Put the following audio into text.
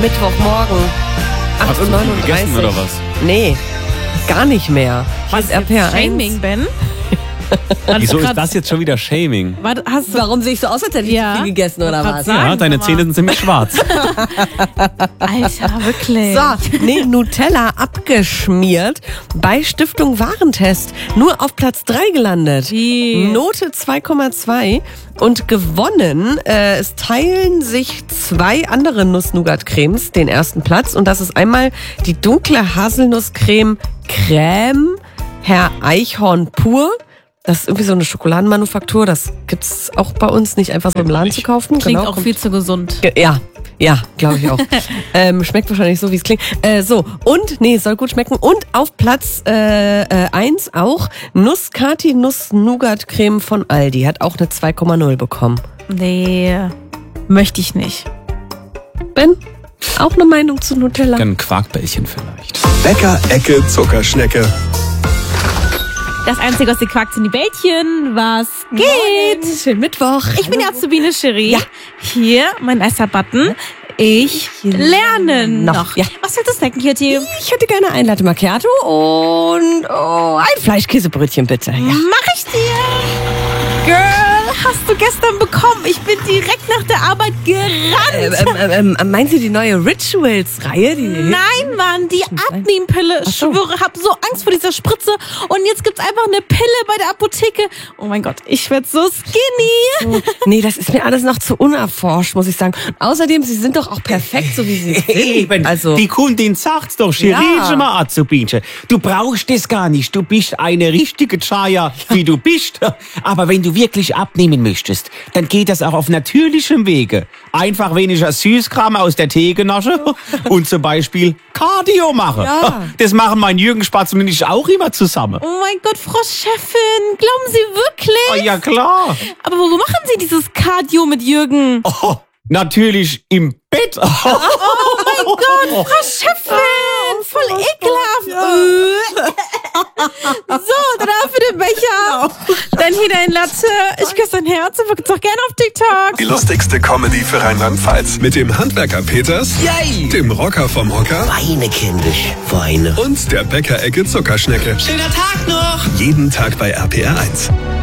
Mittwochmorgen. Hast du 8:39 viel gegessen oder was? Nee, gar nicht mehr. Hier ist RPR 1. Shaming, Ben? Wieso ist das jetzt schon wieder Shaming? Warum sehe ich so aus, als hätte ich viel gegessen oder was? Ja, deine Zähne sind ziemlich schwarz. Alter, wirklich. So, nee, Nutella abgeschmiert bei Stiftung Warentest. Nur auf Platz 3 gelandet. Wie? Note 2,2 und gewonnen. Es teilen sich 2 andere Nuss-Nougat-Cremes den ersten Platz. Und das ist einmal die dunkle Haselnusscreme Crème Herr Eichhorn pur. Das ist irgendwie so eine Schokoladenmanufaktur. Das gibt's auch bei uns nicht einfach so im Laden zu kaufen. Klingt Genau, auch viel zu gesund. Ja, glaube ich auch. Schmeckt wahrscheinlich so, wie es klingt. Soll gut schmecken. Und auf Platz 1 auch Nusskati Nuss-Nougat-Creme von Aldi. Hat auch eine 2,0 bekommen. Nee, möchte ich nicht. Ben, auch eine Meinung zu Nutella? Ein Quarkbällchen vielleicht. Bäcker-Ecke Zuckerschnecke. Das Einzige, was ihr quackt, sind die Bällchen. Was geht? Schönen Mittwoch. Ich bin die Azubine Cherie. Ja. Hier, mein erster Button. Ich lerne noch. Ja. Was willst du snacken, Kitty? Ich hätte gerne ein Latte Macchiato und ein Fleischkäsebrötchen bitte. Ja. Mach ich dir. Girl, hast du gestern bekommen. Ich bin direkt nach der Arbeit gerannt. Meinen Sie die neue Rituals-Reihe? Nein, Mann, die Abnehmpille. Ich schwöre, hab so Angst vor dieser Spritze. Und jetzt gibt's einfach eine Pille bei der Apotheke. Oh mein Gott, ich werd so skinny. Nee, das ist mir alles noch zu unerforscht, muss ich sagen. Außerdem, Sie sind doch auch perfekt, so wie Sie sind. Eben, Also, die Kundin sagt's doch, Cherie, mal Azubinchen. Du brauchst das gar nicht, du bist eine richtige Chaya, wie du bist. Aber wenn du wirklich abnehmen möchtest, dann geht das auch auf natürlichem Wege. Einfach weniger Süßkram aus der Theke naschen und zum Beispiel Cardio machen. Ja. Das machen mein Jürgen Spatz und ich auch immer zusammen. Oh mein Gott, Frau Chefin, glauben Sie wirklich? Oh, ja klar. Aber wo machen Sie dieses Cardio mit Jürgen? Oh, natürlich im Bett. Oh mein Gott, Frau Chefin, voll ekelhaft. So, dann für den Becher. Dann hier dein Latte. Ich küsse dein Herz und vergib's auch gerne auf TikTok. Die lustigste Comedy für Rheinland-Pfalz. Mit dem Handwerker Peters, Yay! dem Rocker vom Hocker Weine, kindisch, Weine. und der Bäcker-Ecke Zuckerschnecke. Schöner Tag noch! Jeden Tag bei RPR 1.